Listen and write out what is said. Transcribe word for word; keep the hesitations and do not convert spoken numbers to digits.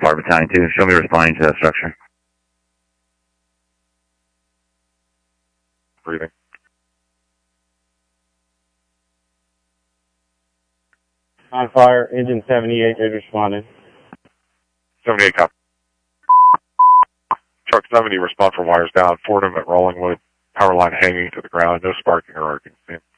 Fire Battalion two. Show me responding to that structure. Breathing. On fire, engine seventy-eight is responding. seventy-eight copy. Truck seventy, respond for wires down. Fordham at Rollingwood. Power line hanging to the ground. No sparking or arcing.